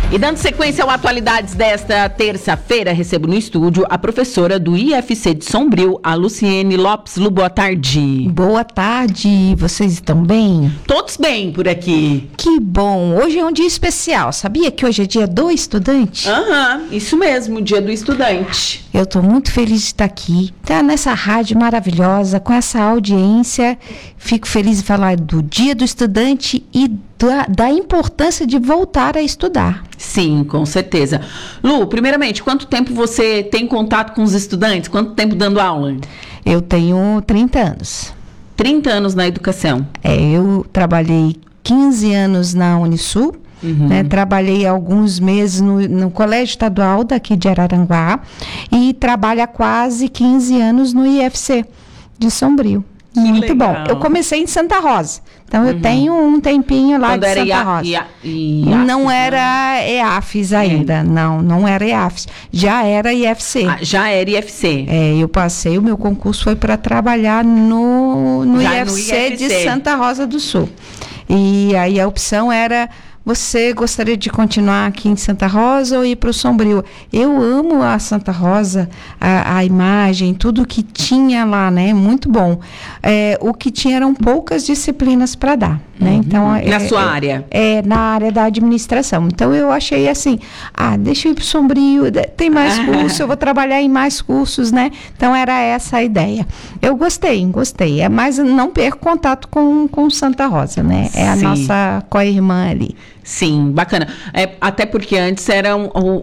E dando sequência ao Atualidades desta terça-feira, recebo no estúdio a professora do IFC de Sombrio, a Luciene Lopes. Lu, boa tarde. Boa tarde, vocês estão bem? Todos bem por aqui. Que bom, hoje é um dia especial, sabia que hoje é dia do estudante? Isso mesmo, dia do estudante. Eu estou muito feliz de estar aqui, tá nessa rádio maravilhosa, com essa audiência. Fico feliz de falar do dia do estudante e da importância de voltar a estudar. Sim, com certeza. Lu, primeiramente, quanto tempo você tem contato com os estudantes? Quanto tempo dando aula? Eu tenho 30 anos. 30 anos na educação? Eu trabalhei 15 anos na Unisul, né? Trabalhei alguns meses no Colégio Estadual daqui de Araranguá e trabalho há quase 15 anos no IFC de Sombrio. Muito legal. Bom. Eu comecei em Santa Rosa. Então, eu tenho um tempinho lá de Santa Rosa. Não era EAFES ainda. Não era EAFES. Já era IFC. Já era IFC. Eu passei, o meu concurso foi para trabalhar no IFC de Santa Rosa do Sul. E aí a opção era... Você gostaria de continuar aqui em Santa Rosa ou ir para o Sombrio? Eu amo a Santa Rosa, a imagem, tudo que tinha lá, né? Muito bom. O que tinha eram poucas disciplinas para dar, né? Então, na sua área? Na área da administração. Então, eu achei assim, deixa eu ir para o Sombrio, tem mais cursos, eu vou trabalhar em mais cursos, né? Então, era essa a ideia. Eu gostei. Mas não perco contato com Santa Rosa, né? É a nossa co-irmã ali. Sim, bacana. Até porque antes era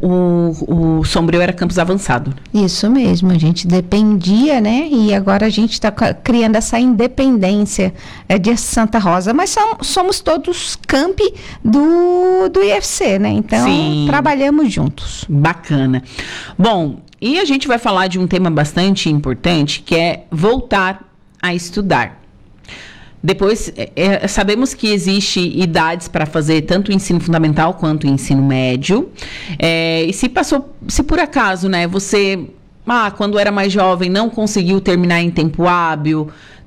o Sombrio era campus avançado. Isso mesmo, a gente dependia, né? E agora a gente está criando essa independência de Santa Rosa. Mas somos todos campi do IFC, né? Então, sim, trabalhamos juntos. Bacana. Bom, e a gente vai falar de um tema bastante importante, que é voltar a estudar. Depois, sabemos que existe idades para fazer tanto o ensino fundamental quanto o ensino médio. E se por acaso, né, você, quando era mais jovem, não conseguiu terminar em tempo hábil,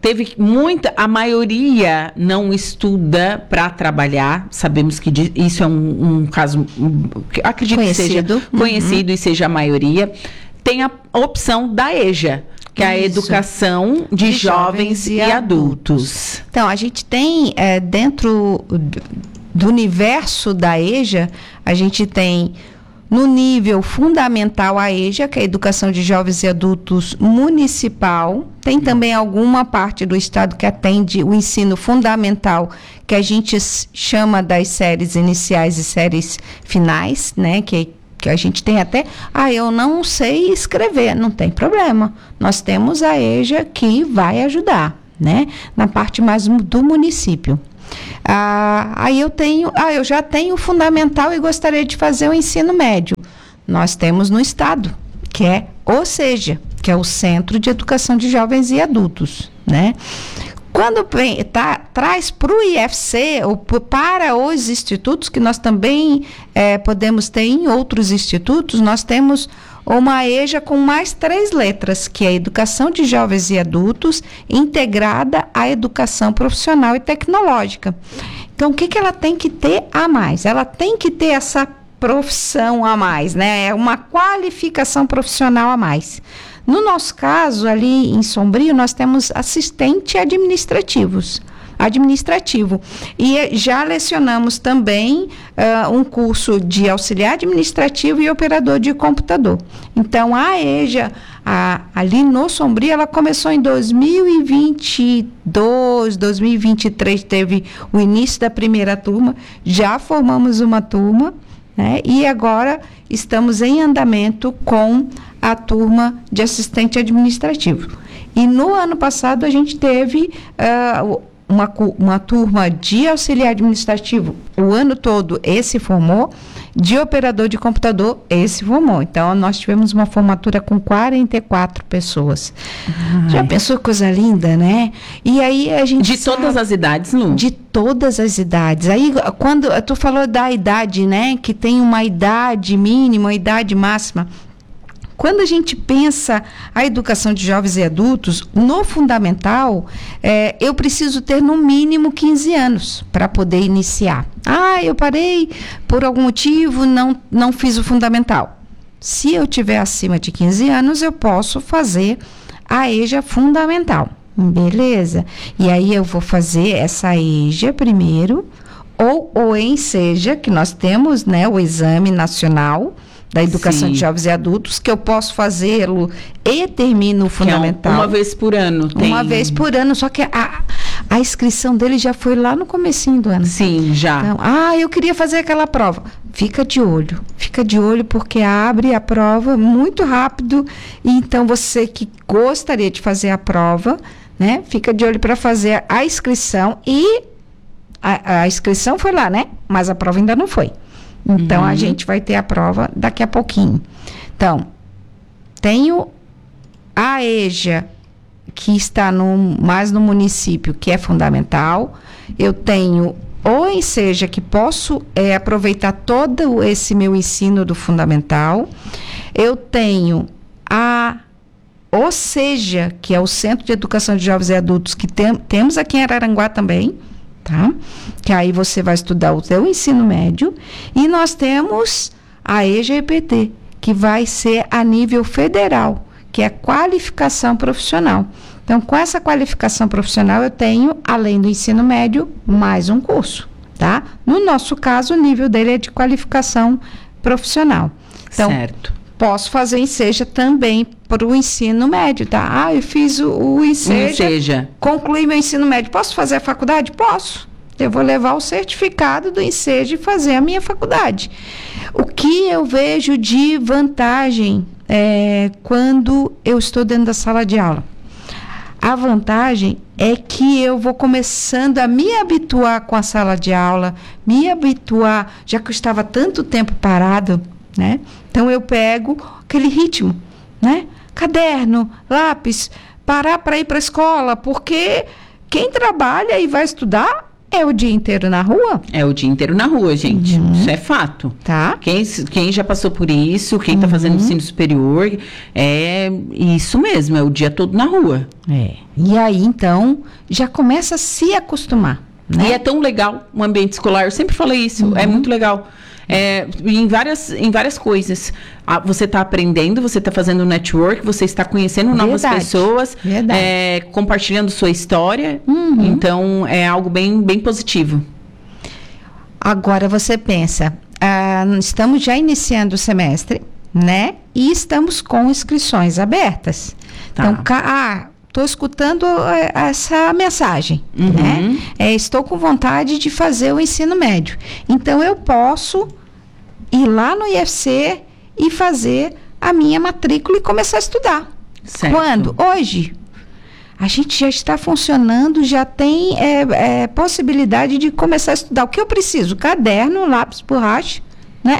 a maioria não estuda para trabalhar. Sabemos que isso é um caso, acredito conhecido. Que seja conhecido e seja a maioria. Tem a opção da EJA, que é a educação de jovens e adultos. Então, a gente tem, dentro do universo da EJA, a gente tem no nível fundamental a EJA, que é a educação de jovens e adultos municipal. Tem também alguma parte do estado que atende o ensino fundamental, que a gente chama das séries iniciais e séries finais, né, que a gente tem até, eu não sei escrever, não tem problema. Nós temos a EJA que vai ajudar, né? Na parte mais do município. Aí eu já tenho o fundamental e gostaria de fazer o ensino médio. Nós temos no estado, que é o SEJA, que é o Centro de Educação de Jovens e Adultos, né? Quando traz para o IFC, ou para os institutos, que nós também podemos ter em outros institutos, nós temos uma EJA com mais 3 letras, que é a Educação de Jovens e Adultos, integrada à Educação Profissional e Tecnológica. Então, o que ela tem que ter a mais? Ela tem que ter essa profissão a mais, né? É uma qualificação profissional a mais. No nosso caso, ali em Sombrio, nós temos assistente administrativo. E já lecionamos também um curso de auxiliar administrativo e operador de computador. Então, a EJA, ali no Sombrio, ela começou em 2022, 2023, teve o início da primeira turma, já formamos uma turma, né? E agora estamos em andamento com a turma de assistente administrativo. E no ano passado a gente teve uma turma de auxiliar administrativo, o ano todo esse formou, de operador de computador esse formou. Então, nós tivemos uma formatura com 44 pessoas. Já pensou coisa linda, né? E aí a gente De todas as idades, Lu? De todas as idades. Aí, quando tu falou da idade, né? Que tem uma idade mínima, uma idade máxima. quando a gente pensa a educação de jovens e adultos, no fundamental, eu preciso ter no mínimo 15 anos para poder iniciar. Eu parei por algum motivo, não fiz o fundamental. Se eu tiver acima de 15 anos, eu posso fazer a EJA fundamental. Beleza? E aí eu vou fazer essa EJA primeiro, ou o ENSEJA, que nós temos, né, o Exame Nacional da Educação de Jovens e Adultos, que eu posso fazê-lo e termino o fundamental. Uma vez por ano. Uma vez por ano, só que a inscrição dele já foi lá no comecinho do ano. Sim, já. Então, eu queria fazer aquela prova. Fica de olho porque abre a prova muito rápido, e então você que gostaria de fazer a prova, né, fica de olho para fazer a inscrição, e a inscrição foi lá, né, mas a prova ainda não foi. Então, a gente vai ter a prova daqui a pouquinho. Então, tenho a EJA, que está mais no município, que é fundamental. Eu tenho o ENSEJA, que posso aproveitar todo esse meu ensino do fundamental. Eu tenho a OSEJA, que é o Centro de Educação de Jovens e Adultos, que temos aqui em Araranguá também, tá? Que aí você vai estudar o seu ensino médio. E nós temos a EJA-EPT, que vai ser a nível federal, que é qualificação profissional. Então, com essa qualificação profissional, eu tenho, além do ensino médio, mais um curso, tá? No nosso caso, o nível dele é de qualificação profissional. Então, certo. Posso fazer ENSEJA também para o ensino médio, tá? Eu fiz o ENSEJA, concluí meu ensino médio. Posso fazer a faculdade? Posso. Eu vou levar o certificado do ENSEJA e fazer a minha faculdade. O que eu vejo de vantagem quando eu estou dentro da sala de aula? A vantagem é que eu vou começando a me habituar com a sala de aula, já que eu estava tanto tempo parado, né? Então, eu pego aquele ritmo, né? Caderno, lápis, parar para ir para a escola, porque quem trabalha e vai estudar é o dia inteiro na rua. É o dia inteiro na rua, gente. Isso é fato. Tá. Quem já passou por isso, quem está fazendo ensino superior, é isso mesmo, é o dia todo na rua. E aí, então, já começa a se acostumar, né? E é tão legal o ambiente escolar, eu sempre falei isso, é muito legal. Em várias coisas. Você está aprendendo, você está fazendo network, você está conhecendo novas pessoas, compartilhando sua história. Então, é algo bem, bem positivo. Agora, você pensa, estamos já iniciando o semestre, né? E estamos com inscrições abertas. Tá. Então, estou escutando essa mensagem, né? Estou com vontade de fazer o ensino médio. Então, eu posso ir lá no IFC e fazer a minha matrícula e começar a estudar. Certo. Quando? Hoje. A gente já está funcionando, já tem possibilidade de começar a estudar. O que eu preciso? Caderno, lápis, borracha, né?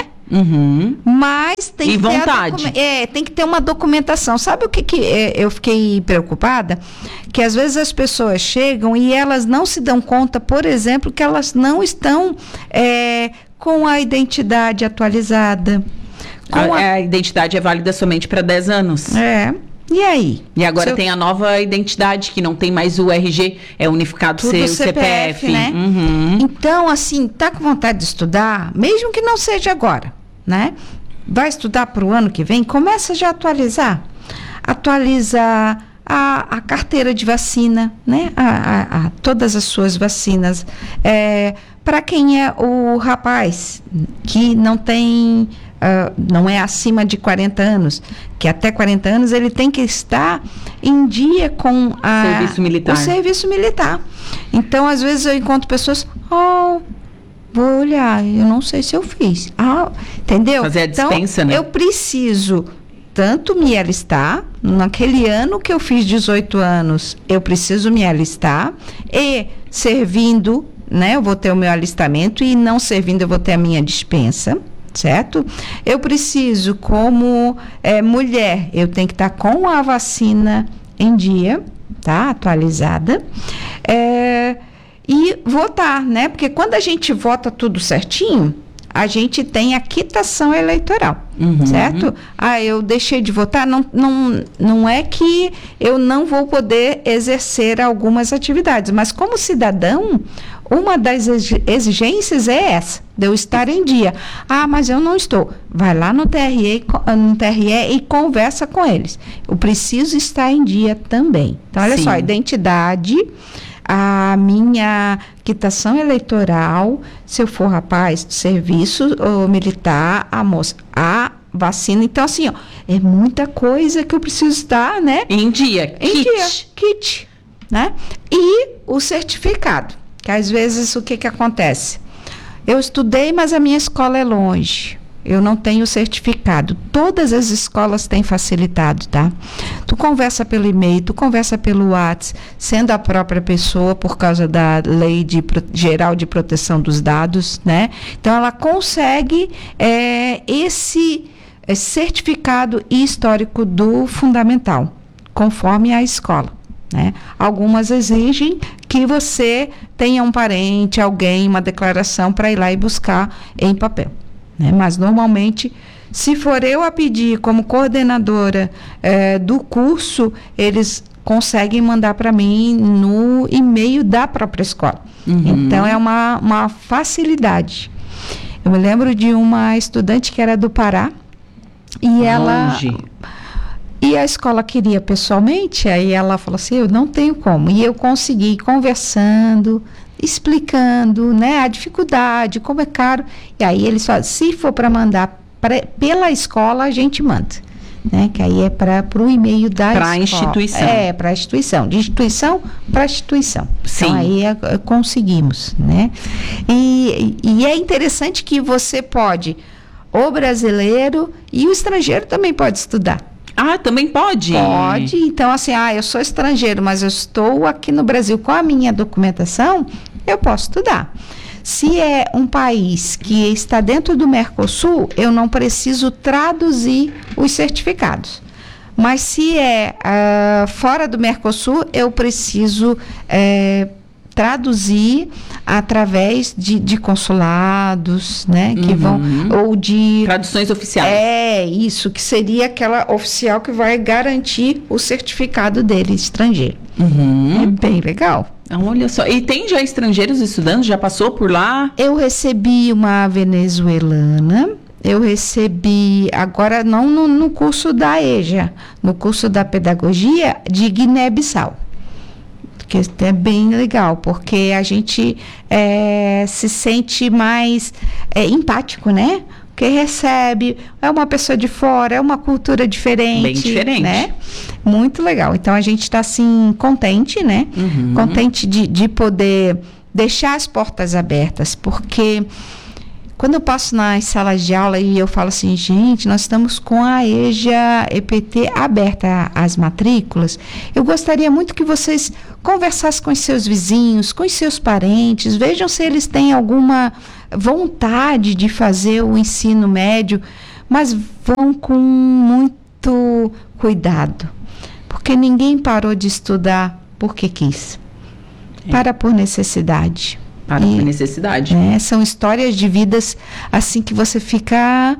Mas tem que vontade. Tem que ter uma documentação. Sabe o que eu fiquei preocupada? Que às vezes as pessoas chegam e elas não se dão conta, por exemplo, que elas não estão com a identidade atualizada. A identidade é válida somente para 10 anos. E aí? E agora tem a nova identidade, que não tem mais o RG, é unificado o CPF, né? Então, assim, tá com vontade de estudar, mesmo que não seja agora, né? Vai estudar para o ano que vem, começa já a atualizar. Atualiza a carteira de vacina, né? Todas as suas vacinas. Para quem é o rapaz que não tem... não é acima de 40 anos, que até 40 anos ele tem que estar em dia com o serviço militar. Então, às vezes eu encontro pessoas, vou olhar, eu não sei se eu fiz. Entendeu? Fazer a dispensa, então, né? Eu preciso tanto me alistar, naquele ano que eu fiz 18 anos, eu preciso me alistar, e servindo, né, eu vou ter o meu alistamento, e não servindo eu vou ter a minha dispensa. Certo? Eu preciso, como mulher, eu tenho que estar com a vacina em dia, tá? Atualizada. E votar, né? Porque quando a gente vota tudo certinho, a gente tem a quitação eleitoral, certo? Eu deixei de votar, não é que eu não vou poder exercer algumas atividades, mas como cidadão, uma das exigências é essa, de eu estar em dia. Mas eu não estou. Vai lá no TRE e conversa com eles. Eu preciso estar em dia também. Então, olha só, a identidade, a minha quitação eleitoral, se eu for rapaz do serviço militar, a moça, a vacina. Então, assim, é muita coisa que eu preciso estar, né? Em dia. Kit, né? E o certificado. Que às vezes o que acontece? Eu estudei, mas a minha escola é longe. Eu não tenho certificado. Todas as escolas têm facilitado, tá? Tu conversa pelo e-mail, tu conversa pelo WhatsApp, sendo a própria pessoa, por causa da Lei Geral de Proteção dos Dados, né? Então, ela consegue esse certificado histórico do fundamental, conforme a escola. Né? Algumas exigem que você tenha um parente, alguém, uma declaração para ir lá e buscar em papel. Né? Mas, normalmente, se for eu a pedir como coordenadora do curso, eles conseguem mandar para mim no e-mail da própria escola. Então, é uma facilidade. Eu me lembro de uma estudante que era do Pará e ela... E a escola queria pessoalmente, aí ela falou assim, eu não tenho como. E eu consegui conversando, explicando, né, a dificuldade, como é caro. E aí eles falam, se for para mandar pela escola, a gente manda. Né, que aí é para o e-mail da escola. Para a instituição. Para a instituição. De instituição para instituição. Sim. Então, aí conseguimos, né? E é interessante que você pode, o brasileiro e o estrangeiro também pode estudar. Também pode? Pode. Então, assim, eu sou estrangeiro, mas eu estou aqui no Brasil com a minha documentação, eu posso estudar. Se é um país que está dentro do Mercosul, eu não preciso traduzir os certificados. Mas se é fora do Mercosul, eu preciso traduzir através de consulados, né, que vão, ou de... Traduções oficiais. Isso, que seria aquela oficial que vai garantir o certificado dele, estrangeiro. É bem legal. Olha só, e tem já estrangeiros estudando? Já passou por lá? Eu recebi uma venezuelana, eu recebi, agora não no curso da EJA, no curso da pedagogia de Guiné-Bissau. Que é bem legal, porque a gente se sente mais empático, né? Porque recebe, é uma pessoa de fora, é uma cultura diferente. Bem diferente. Né? Muito legal. Então, a gente está, assim, contente, né? Contente de poder deixar as portas abertas, porque... Quando eu passo nas salas de aula e eu falo assim, gente, nós estamos com a EJA EPT aberta às matrículas, eu gostaria muito que vocês conversassem com os seus vizinhos, com os seus parentes, vejam se eles têm alguma vontade de fazer o ensino médio, mas vão com muito cuidado, porque ninguém parou de estudar porque quis, para por necessidade. Por necessidade. São histórias de vidas assim que você fica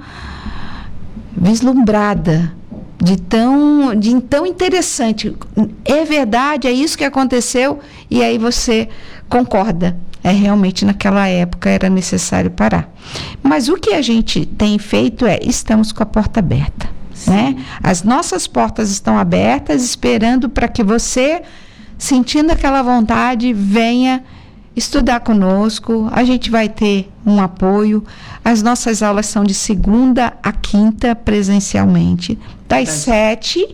vislumbrada de tão interessante. É verdade, é isso que aconteceu, e aí você concorda. Realmente naquela época era necessário parar. Mas o que a gente tem feito estamos com a porta aberta. Né? As nossas portas estão abertas, esperando para que você, sentindo aquela vontade, venha estudar conosco. A gente vai ter um apoio. As nossas aulas são de segunda a quinta, presencialmente, das 7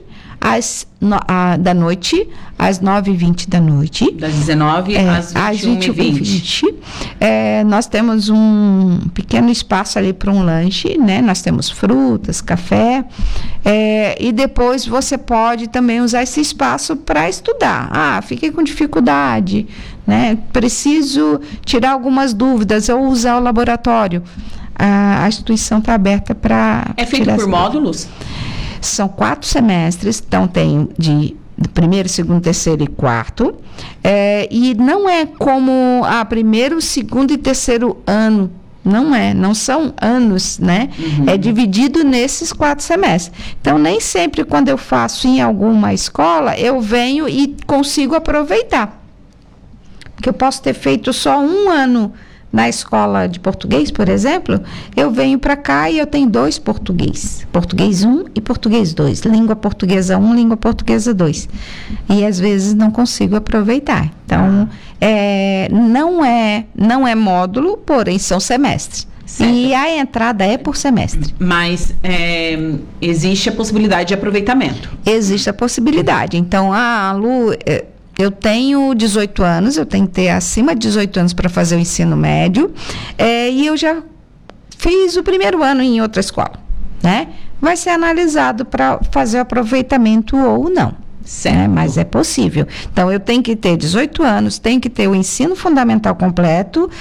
da noite às 9h20 da noite. Das 19 às 21h20. Nós temos um pequeno espaço ali para um lanche, né? Nós temos frutas, café, e depois você pode também usar esse espaço para estudar. Fiquei com dificuldade, né? Preciso tirar algumas dúvidas ou usar o laboratório. A instituição está aberta para... É feito por módulos? São 4 semestres, então tem de primeiro, segundo, terceiro e quarto. E não é como primeiro, segundo e terceiro ano não são anos, né? É dividido nesses 4 semestres. Então, nem sempre quando eu faço em alguma escola, eu venho e consigo aproveitar. Porque eu posso ter feito só 1 ano na escola de português, por exemplo, eu venho para cá e eu tenho 2 português. Português 1 e português 2. Língua portuguesa 1, língua portuguesa 2. E às vezes não consigo aproveitar. Então, não é módulo, porém são semestres. Certo. E a entrada é por semestre. Mas existe a possibilidade de aproveitamento? Existe a possibilidade. Então, Lu... Eu tenho 18 anos, eu tenho que ter acima de 18 anos para fazer o ensino médio, e eu já fiz o primeiro ano em outra escola, né? Vai ser analisado para fazer o aproveitamento ou não. Certo. Né? Mas é possível. Então, eu tenho que ter 18 anos, tenho que ter o ensino fundamental completo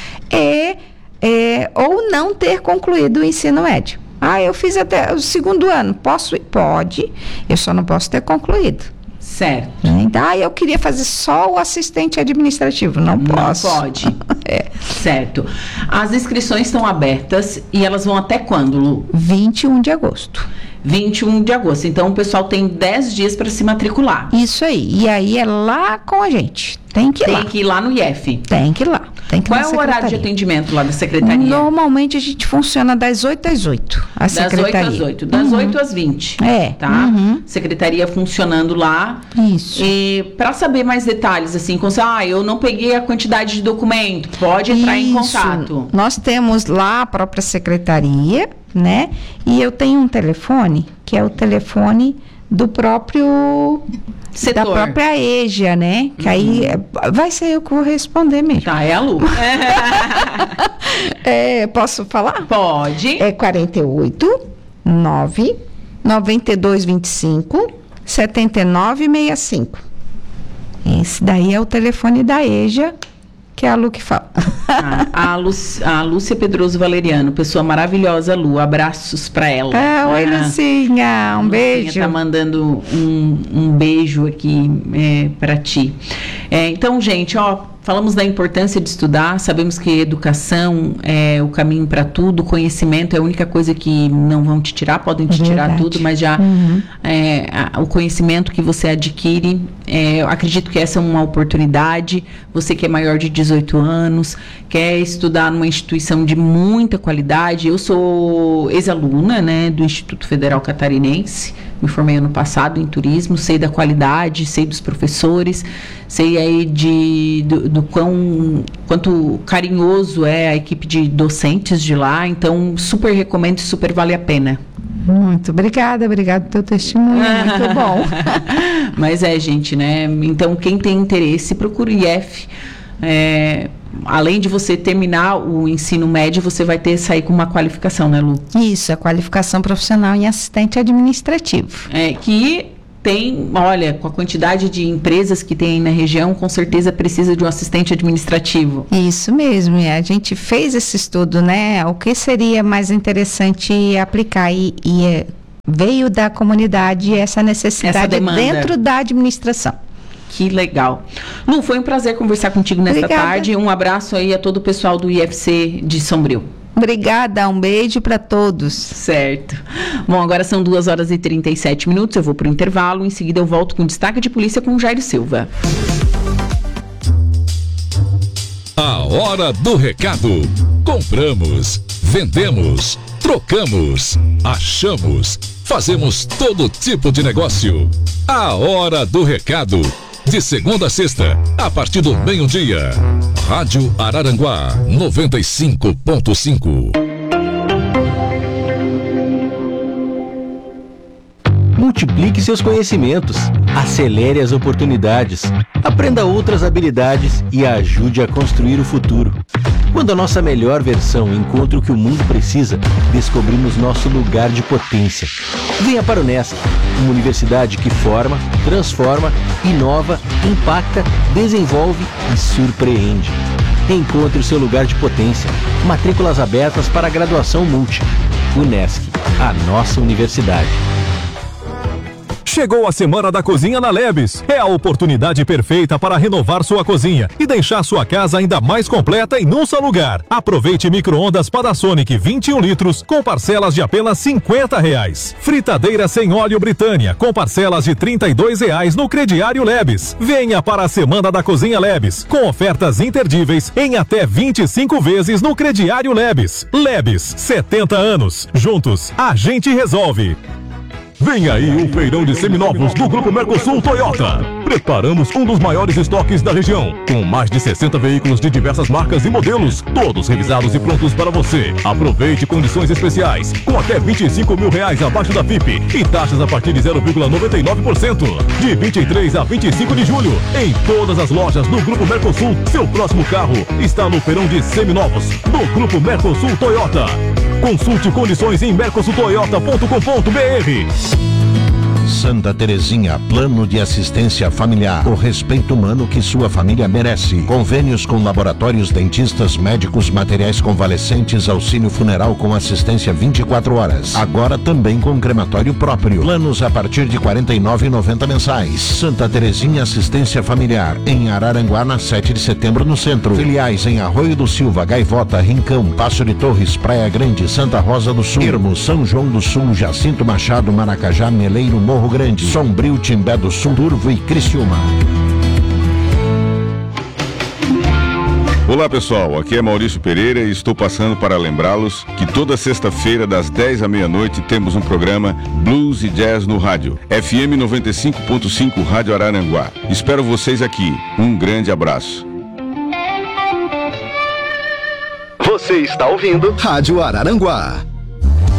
ou não ter concluído o ensino médio. Eu fiz até o 2º ano. Posso? Pode, eu só não posso ter concluído. Certo. Então, eu queria fazer só o assistente administrativo. Não posso. Não pode. Certo. As inscrições estão abertas e elas vão até quando, Lu? 21 de agosto. 21 de agosto. Então, o pessoal tem 10 dias para se matricular. Isso aí. E aí é lá com a gente. Tem que ir lá. Tem que ir lá no IEF. Tem que ir lá. Qual é o horário de atendimento lá da secretaria? Normalmente a gente funciona das 8 às 8. A secretaria. Das 8 às 8. Das 8 às 20. Tá? Secretaria funcionando lá. Isso. E para saber mais detalhes, assim, eu não peguei a quantidade de documento, pode entrar em contato. Nós temos lá a própria secretaria, né? E eu tenho um telefone, que é o telefone do próprio... Setor. Da própria EJA, né? Que aí vai ser eu que vou responder mesmo. Tá, é a Lu. Posso falar? Pode. É 48 9 92 25 79 65. Esse daí é o telefone da EJA, que é a Lu que fala. A Lúcia Pedroso Valeriano, pessoa maravilhosa, Lu. Abraços para ela. Oi, Lucinha. Um beijo. Lucinha tá mandando um beijo aqui para ti. Então, gente, falamos da importância de estudar, sabemos que educação é o caminho para tudo, conhecimento é a única coisa que não vão te tirar, podem te tirar tudo, mas já o conhecimento que você adquire, eu acredito que essa é uma oportunidade. Você que é maior de 18 anos, quer estudar numa instituição de muita qualidade. Eu sou ex-aluna, né, do Instituto Federal Catarinense, me formei ano passado em turismo, sei da qualidade, sei dos professores, sei aí do quanto carinhoso é a equipe de docentes de lá, então super recomendo e super vale a pena. Muito obrigada pelo teu testemunho, muito bom. Mas gente, né, então quem tem interesse, procura o IEF. Além de você terminar o ensino médio, você vai sair com uma qualificação, né, Lu? Isso, a qualificação profissional em assistente administrativo. Que tem, olha, com a quantidade de empresas que tem aí na região, com certeza precisa de um assistente administrativo. Isso mesmo, e a gente fez esse estudo, né? O que seria mais interessante aplicar e veio da comunidade essa necessidade dentro da administração. Que legal. Lu, foi um prazer conversar contigo nesta tarde. Um abraço aí a todo o pessoal do IFC de Sombrio. Obrigada, um beijo para todos. Certo. Bom, agora são 2h37. Eu vou para o intervalo. Em seguida eu volto com destaque de polícia com o Jairo Silva. A hora do recado. Compramos, vendemos, trocamos, achamos, fazemos todo tipo de negócio. A hora do recado. De segunda a sexta, a partir do meio-dia. Rádio Araranguá 95.5. Multiplique seus conhecimentos, acelere as oportunidades, aprenda outras habilidades e ajude a construir o futuro. Quando a nossa melhor versão encontra o que o mundo precisa, descobrimos nosso lugar de potência. Venha para o Unesc, uma universidade que forma, transforma, inova, impacta, desenvolve e surpreende. Encontre o seu lugar de potência. Matrículas abertas para a graduação multi. Unesc, a nossa universidade. Chegou a Semana da Cozinha na Lebes. É a oportunidade perfeita para renovar sua cozinha e deixar sua casa ainda mais completa em um só lugar. Aproveite micro-ondas Panasonic 21 litros com parcelas de apenas R$50. Fritadeira sem óleo Britânia com parcelas de R$32 no crediário Lebes. Venha para a Semana da Cozinha Lebes com ofertas imperdíveis em até 25 vezes no crediário Lebes. Lebes, 70 anos. Juntos, a gente resolve. Vem aí o feirão de seminovos do Grupo Mercosul Toyota. Preparamos um dos maiores estoques da região, com mais de 60 veículos de diversas marcas e modelos, todos revisados e prontos para você. Aproveite condições especiais, com até R$25 mil abaixo da FIP e taxas a partir de 0,99%. De 23 a 25 de julho, em todas as lojas do Grupo Mercosul, seu próximo carro está no feirão de seminovos do Grupo Mercosul Toyota. Consulte condições em mercosultoyota.com.br. Santa Terezinha, plano de assistência familiar. O respeito humano que sua família merece. Convênios com laboratórios, dentistas, médicos, materiais convalescentes, auxílio funeral com assistência 24 horas. Agora também com crematório próprio. Planos a partir de R$ 49,90 mensais. Santa Terezinha Assistência Familiar, em Araranguá, na 7 de setembro, no centro. Filiais em Arroio do Silva, Gaivota, Rincão, Passo de Torres, Praia Grande, Santa Rosa do Sul, Ermo, São João do Sul, Jacinto Machado, Maracajá, Meleiro, Morro Grande, Sombrio, Timbé do Sul, Turvo e Criciúma. Olá pessoal, aqui é Maurício Pereira e estou passando para lembrá-los que toda sexta-feira das 10 à meia-noite temos um programa Blues e Jazz no rádio, FM 95.5 Rádio Araranguá. Espero vocês aqui. Um grande abraço. Você está ouvindo Rádio Araranguá.